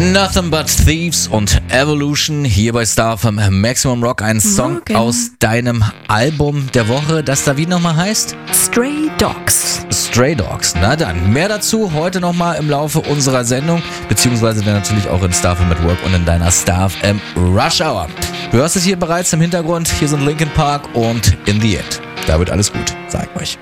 Nothing But Thieves und Evolution hier bei Star FM Maximum Rock. Ein Song aus deinem Album der Woche, das da wie nochmal heißt? Stray Dogs. Stray Dogs. Na dann, mehr dazu heute nochmal im Laufe unserer Sendung, beziehungsweise dann natürlich auch in Star FM at Work und in deiner Star FM Rush Hour. Du hörst es hier bereits im Hintergrund. Hier sind Linkin Park und In the End. Da wird alles gut, sag ich euch.